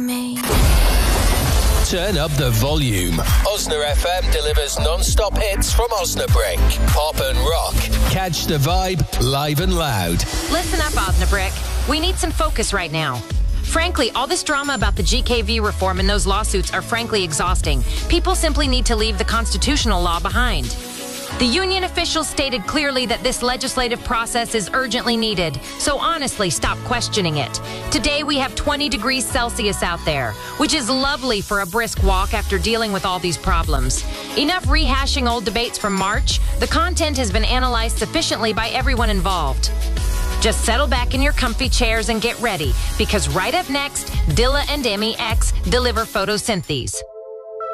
Turn up the volume. Osna FM delivers non-stop hits from Osnabrück. Pop and rock. Catch the vibe live and loud. Listen up, Osnabrück. We need some focus right now. Frankly, all this drama about the GKV reform and those lawsuits are frankly exhausting. People simply need to leave the constitutional law behind. The union officials stated clearly that this legislative process is urgently needed, so honestly, stop questioning it. Today, we have 20 degrees Celsius out there, which is lovely for a brisk walk after dealing with all these problems. Enough rehashing old debates from March. The content has been analyzed sufficiently by everyone involved. Just settle back in your comfy chairs and get ready, because right up next, Dilla and Emmy X deliver photosynthese.